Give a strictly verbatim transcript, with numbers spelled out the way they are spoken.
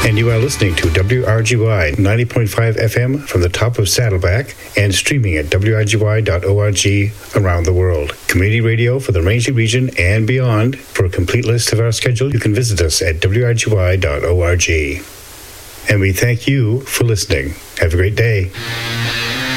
And you are listening to W R G Y ninety point five F M from the top of Saddleback and streaming at w r g y dot org around the world. Community radio for the Rangeley region and beyond. For a complete list of our schedule, you can visit us at w r g y dot org. And we thank you for listening. Have a great day.